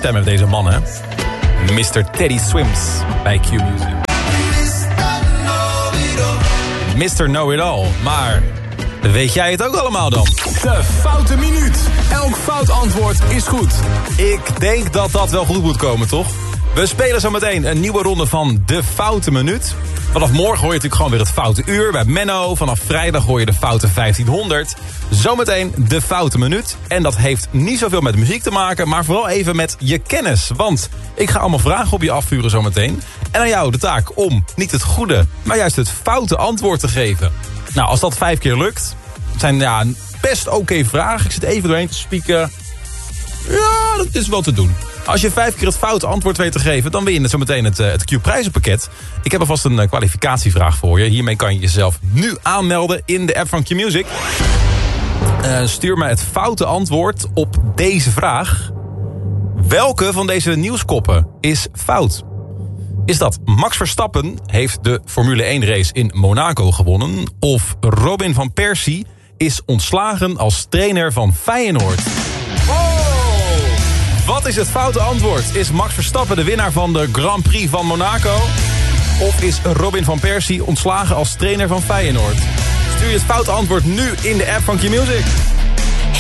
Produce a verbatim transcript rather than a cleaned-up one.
stem heeft deze man, hè. mister Teddy Swims bij Q-Music. mister Know-It-All. Maar weet jij het ook allemaal dan? De foute minuut. Elk fout antwoord is goed. Ik denk dat dat wel goed moet komen, toch? We spelen zo meteen een nieuwe ronde van De Foute Minuut. Vanaf morgen hoor je natuurlijk gewoon weer het Foute Uur bij Menno. Vanaf vrijdag hoor je de Foute vijftienhonderd. Zometeen De Foute Minuut. En dat heeft niet zoveel met muziek te maken, maar vooral even met je kennis. Want ik ga allemaal vragen op je afvuren zometeen. En aan jou de taak om niet het goede, maar juist het foute antwoord te geven. Nou, als dat vijf keer lukt, het zijn ja, best oké okay vragen. Ik zit even doorheen te spieken. Ja, dat is wel te doen. Als je vijf keer het foute antwoord weet te geven, dan win je zo meteen het, uh, het Q-prijzenpakket. Ik heb alvast een uh, kwalificatievraag voor je. Hiermee kan je jezelf nu aanmelden in de app van Q-Music. Uh, stuur me het foute antwoord op deze vraag. Welke van deze nieuwskoppen is fout? Is dat Max Verstappen heeft de Formule één race in Monaco gewonnen? Of Robin van Persie is ontslagen als trainer van Feyenoord? Wat is het foute antwoord? Is Max Verstappen de winnaar van de Grand Prix van Monaco? Of is Robin van Persie ontslagen als trainer van Feyenoord? Stuur je het foute antwoord nu in de app van Q-Music.